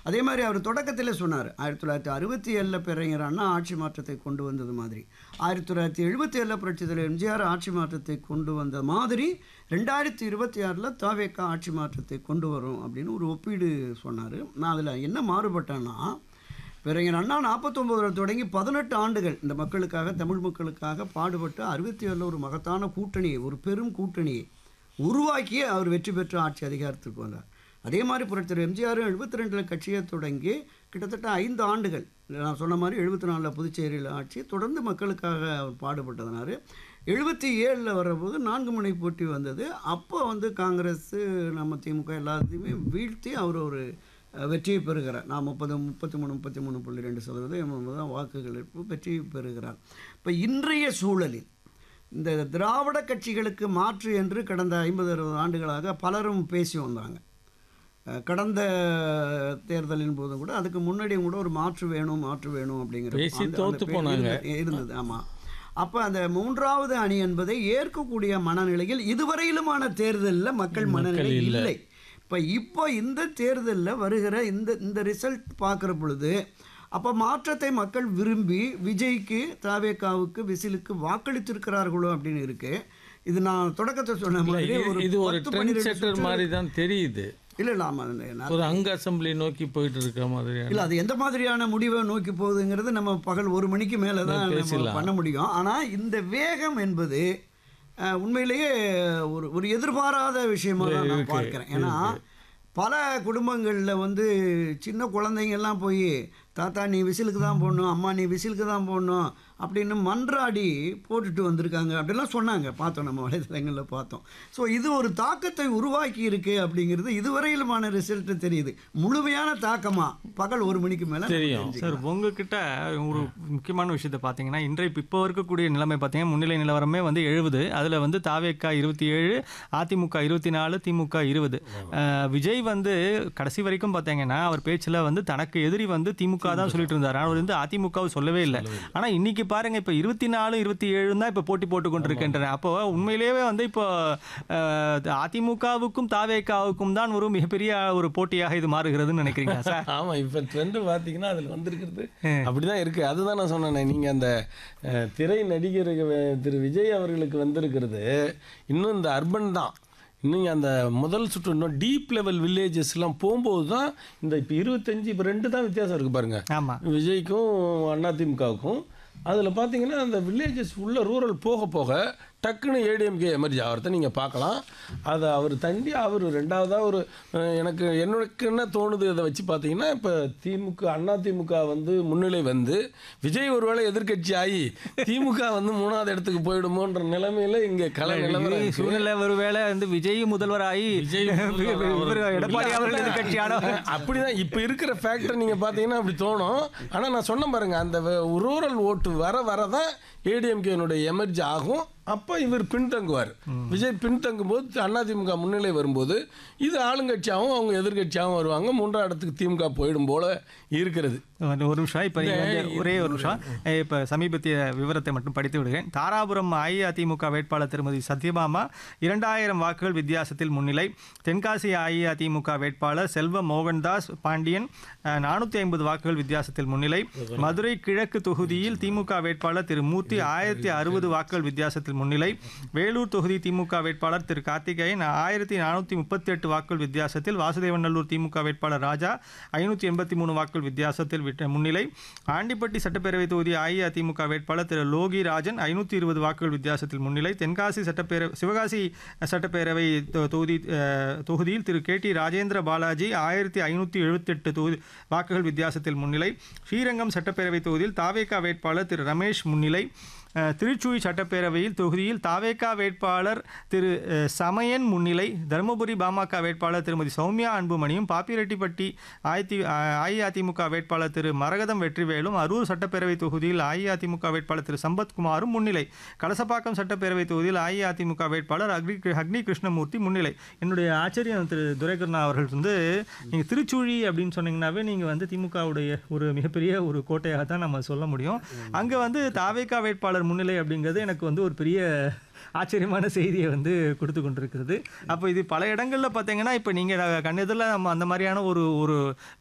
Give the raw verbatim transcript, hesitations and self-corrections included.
அதே மாதிரி அவர் தொடக்கத்தில் சொன்னார், ஆயிரத்தி தொள்ளாயிரத்தி அறுபத்தி ஏழில் பேரறிஞர் அண்ணா ஆட்சி மாற்றத்தை கொண்டு வந்தது மாதிரி, ஆயிரத்தி தொள்ளாயிரத்தி எழுபத்தி ஏழில் புரட்சித் தலைவர் எம்ஜிஆர் ஆட்சி மாற்றத்தை கொண்டு வந்த மாதிரி ரெண்டாயிரத்தி இருபத்தி ஆறில் தாவேக்கா ஆட்சி மாற்றத்தை கொண்டு வரும் அப்படின்னு ஒரு ஒப்பீடு சொன்னார். நான் அதில் என்ன மாறுபட்டேன்னா, பேரறிஞர் அண்ணா நாற்பத்தொம்போதில் தொடங்கி பதினெட்டு ஆண்டுகள் இந்த மக்களுக்காக, தமிழ் மக்களுக்காக பாடுபட்டு அறுபத்தி ஏழில் ஒரு மகத்தான கூட்டணியை, ஒரு பெரும் கூட்டணியை உருவாக்கி அவர் வெற்றி பெற்று ஆட்சி அதிகாரத்துக்கு வந்தார். அதே மாதிரி புரட்சித்தலைவர் எம்ஜிஆர் எழுபத்தி ரெண்டில் கட்சியை தொடங்கி கிட்டத்தட்ட ஐந்து ஆண்டுகள், நான் சொன்ன மாதிரி எழுபத்தி நாலில் புதுச்சேரியில் ஆட்சி தொடர்ந்து மக்களுக்காக அவர் பாடுபட்டதுனாரு. எழுபத்தி ஏழில் வரபோது நான்கு முனை போட்டி வந்தது. அப்போ வந்து காங்கிரஸ், நம்ம திமுக எல்லாத்தையுமே வீழ்த்தி அவர் ஒரு வெற்றியை பெறுகிறார். நான் முப்பது முப்பத்தி மூணு முப்பத்தி மூணு புள்ளி ரெண்டு சதவீதம் தான் வாக்குகள் வெற்றி பெறுகிறார். இப்போ இன்றைய சூழலில் இந்த திராவிட கட்சிகளுக்கு மாற்று என்று கடந்த ஐம்பது அறுபது ஆண்டுகளாக பலரும் பேசி வந்தாங்க. கடந்த தேர்தலின் போதும் கூட, அதுக்கு முன்னாடியும் கூட ஒரு மாற்று வேணும் மாற்று வேணும் அப்படிங்கிற இருந்தது. ஆமாம். அப்போ அந்த மூன்றாவது அணி என்பதை ஏற்கக்கூடிய மனநிலையில் இதுவரையிலுமான தேர்தலில் மக்கள் மனநிலை இல்லை. இப்போ இப்போ இந்த தேர்தலில் வருகிற இந்த இந்த ரிசல்ட் பார்க்குற பொழுது, அப்போ மாற்றத்தை மக்கள் விரும்பி விஜய்க்கு, தாவேக்காவுக்கு, விசிலுக்கு வாக்களித்திருக்கிறார்களோ அப்படின்னு இருக்கு. இது நான் தொடக்கத்தை சொன்ன மாதிரி இது ஒரு ட்ரெண்ட் செட்டர் மாதிரி தான் தெரியுது. இல்லை இல்லை ஆமாம், ஒரு அங்க அசம்பிளி நோக்கி போயிட்டு இருக்கிற மாதிரி. இல்லை, அது எந்த மாதிரியான முடிவை நோக்கி போகுதுங்கிறது நம்ம பகல் ஒரு மணிக்கு மேலே தான் பண்ண முடியும். ஆனால் இந்த வேகம் என்பது உண்மையிலேயே ஒரு ஒரு எதிர்பாராத விஷயமா தான் நான் பார்க்குறேன். ஏன்னா பல குடும்பங்களில் வந்து சின்ன குழந்தைங்கள்லாம் போய், தாத்தா நீ விசிலுக்கு தான் போடணும், அம்மா நீ விசிலுக்கு தான் போடணும் அப்படின்னு மன்றாடி போட்டுட்டு வந்திருக்காங்க அப்படிலாம் சொன்னாங்க. பார்த்தோம், நம்ம வலைதளங்களில் பார்த்தோம். ஸோ இது ஒரு தாக்கத்தை உருவாக்கி இருக்கு அப்படிங்கிறது இதுவரையிலுமான ரிசல்ட்டு தெரியுது. முழுமையான தாக்கமா பகல் ஒரு மணிக்கு மேலே தெரியும். சார், உங்ககிட்ட ஒரு முக்கியமான விஷயத்தை பார்த்தீங்கன்னா, இன்றைய இப்போ இருக்கக்கூடிய நிலைமை பார்த்தீங்கன்னா, முன்னிலை நிலவரமே வந்து எழுபது, அதில் வந்து தாவேக்கா இருபத்தி ஏழு, அதிமுக இருபத்தி நாலு, திமுக இருபது. விஜய் வந்து கடைசி வரைக்கும் பார்த்தீங்கன்னா அவர் பேச்சில் வந்து தனக்கு எதிரி வந்து திமுக தான் சொல்லிட்டு இருந்தார். அவர் வந்து அதிமுகவை சொல்லவே இல்லை. ஆனால் இன்னைக்கு பாருங்க, இப்போ இருபத்தி நாலு இருபத்தி ஏழு தான் இப்போ போட்டி போட்டு கொண்டிருக்கின்றன. அப்போ உண்மையிலேயே வந்து இப்போ அதிமுகவுக்கும் தாவேக்காவுக்கும் தான் ஒரு மிகப்பெரிய ஒரு போட்டியாக இது மாறுகிறதுன்னு நினைக்கிறீங்க சார்? ஆமாம், இப்போ ட்ரெண்டு பார்த்தீங்கன்னா அதில் வந்திருக்கிறது அப்படிதான் இருக்குது. அதுதான் நான் சொன்னேன், நீங்கள் அந்த திரை நடிகர் திரு விஜய் அவர்களுக்கு வந்திருக்கிறது இன்னும் இந்த அர்பன் தான். இன்னும் அந்த முதல் சுற்று இன்னும் டீப் லெவல் வில்லேஜஸ்லாம் போகும்போது தான் இந்த இப்போ இருபத்தஞ்சி இப்போ ரெண்டு தான் வித்தியாசம் இருக்குது பாருங்கள். ஆமாம், விஜய்க்கும் அதிமுகவுக்கும். அதில் பார்த்தீங்கன்னா அந்த வில்லேஜஸ் உள்ள ரூரல் போக போக டக்குன்னு ஏடிஎம்கே எமர்ஜி ஆகிறத நீங்கள் பார்க்கலாம். அதை அவர் தண்டி அவர் ரெண்டாவதாக ஒரு எனக்கு எனக்கு என்ன தோணுது அதை வச்சு பார்த்தீங்கன்னா, இப்போ திமுக அண்ணா திமுக வந்து முன்னிலை வந்து விஜய் ஒருவேளை எதிர்கட்சி ஆகி திமுக வந்து மூணாவது இடத்துக்கு போயிடுமோன்ற நிலைமையில் இங்கே கலை நிலைமை சூழ்நிலை. ஒருவேளை வந்து விஜய் முதல்வராகி எடப்பாடி அவர்கள் எதிர்கட்சி ஆனோம் அப்படிதான் இப்போ இருக்கிற ஃபேக்டர் நீங்கள் பார்த்தீங்கன்னா அப்படி தோணும். ஆனால் நான் சொன்ன பாருங்க, அந்த ரூரல் ஓட்டு வர வரதான் ஏடிஎம்கேனுடைய எமர்ஜி ஆகும். அப்போ இவர் பின்தங்குவார். விஜய் பின்தங்கும் போது அதிமுக முன்னிலை வரும்போது இது ஆளுங்கட்சியாகவும் அவங்க எதிர்கட்சியாகவும் வருவாங்க. மூன்றாம் இடத்துக்கு திமுக போயிடும் போல இருக்கிறது. ஒரு நிமிஷம், இப்போ ஒரே ஒரு நிமிஷம், இப்போ சமீபத்திய விவரத்தை மட்டும் படித்து விடுகிறேன். தாராபுரம் அஇஅதிமுக வேட்பாளர் திருமதி சத்யபாமா இரண்டாயிரம் வாக்குகள் வித்தியாசத்தில் முன்னிலை. தென்காசி அஇஅதிமுக வேட்பாளர் செல்வ மோகன்தாஸ் பாண்டியன் நானூற்றி ஐம்பது வாக்குகள் வித்தியாசத்தில் முன்னிலை. மதுரை கிழக்கு தொகுதியில் திமுக வேட்பாளர் திரு மூர்த்தி ஆயிரத்தி அறுபது வாக்குகள் வித்தியாசத்தில் முன்னிலை. வேலூர் தொகுதி திமுக வேட்பாளர் திரு கார்த்திகேயன் ஆயிரத்தி நானூற்றி முப்பத்தி எட்டு வாக்குகள் வித்தியாசத்தில், வாசுதேவநல்லூர் திமுக வேட்பாளர் ராஜா ஐநூற்றி எண்பத்தி மூணு வாக்குகள் வித்தியாசத்தில் முன்னிலை. ஆண்டிப்பட்டி சட்டப்பேரவை தொகுதி அஇஅதிமுக வேட்பாளர் திரு லோகி ராஜன் ஐநூற்றி இருபது வாக்குகள் வித்தியாசத்தில் முன்னிலை. தென்காசி சட்டப்பேரவை சிவகாசி சட்டப்பேரவை தொகுதி தொகுதியில் திரு கே டி ராஜேந்திர பாலாஜி ஆயிரத்தி ஐநூற்றி எழுபத்தி எட்டு தொகுதி வாக்குகள் வித்தியாசத்தில் முன்னிலை. ஸ்ரீரங்கம் சட்டப்பேரவை தொகுதியில் தாவேகா வேட்பாளர் திரு ரமேஷ் முன்னிலை. திருச்சூழி சட்டப்பேரவையில் தொகுதியில் தாவேகா வேட்பாளர் திரு சமயன் முன்னிலை. தருமபுரி பாமக வேட்பாளர் திருமதி சௌமியா அன்புமணியும், பாப்பிரெட்டிப்பட்டி அஇதி அஇஅதிமுக வேட்பாளர் திரு மரகதம் வெற்றிவேலும், அரூர் சட்டப்பேரவை தொகுதியில் அஇஅதிமுக வேட்பாளர் திரு சம்பத்குமாரும் முன்னிலை. கலசப்பாக்கம் சட்டப்பேரவை தொகுதியில் அஇஅதிமுக வேட்பாளர் அக்னி அக்னி கிருஷ்ணமூர்த்தி முன்னிலை. என்னுடைய ஆச்சரியம் திரு துரைகருணா அவர்கள் வந்து, நீங்கள் திருச்சூழி அப்படின்னு சொன்னீங்கன்னாவே நீங்கள் வந்து திமுகவுடைய ஒரு மிகப்பெரிய ஒரு கோட்டையாக தான் நம்ம சொல்ல முடியும். அங்கே வந்து தாவேகா வேட்பாளர் முன்னிலை அப்படிங்கிறது எனக்கு வந்து ஒரு பெரிய ஆச்சரியமான செய்தியை வந்து கொடுத்து கொண்டிருக்கிறது. அப்போ இது பல இடங்களில் பார்த்தீங்கன்னா, இப்போ நீங்கள் கண்ணெதிரில் நம்ம அந்த மாதிரியான ஒரு ஒரு